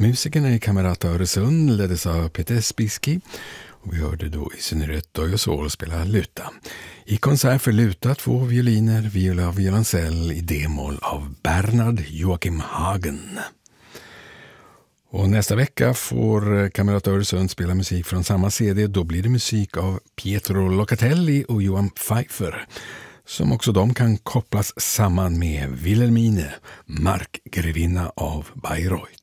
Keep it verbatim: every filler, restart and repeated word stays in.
Musikerna i Camerata Öresund leddes av Peter Spiski och vi hörde då i synnerhet Dojo Sol spela luta. I konsert för luta, två violiner, viola och violoncell i D-moll av Bernhard Joachim Hagen. Och nästa vecka får Camerata Öresund spela musik från samma C D. Då blir det musik av Pietro Locatelli och Johan Pfeiffer, som också de kan kopplas samman med Wilhelmine, markgrevinna av Bayreuth.